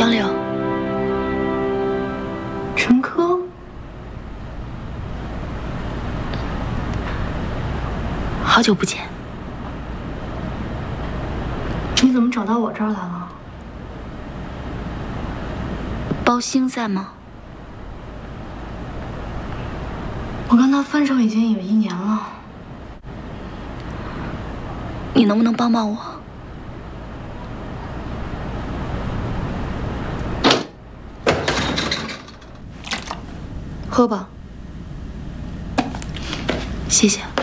张柳， 陈科， 好久不见。 你怎么找到我这儿来了？ 包兴在吗？ 我跟他分手已经有1年了。 你能不能帮帮我？喝吧。谢谢。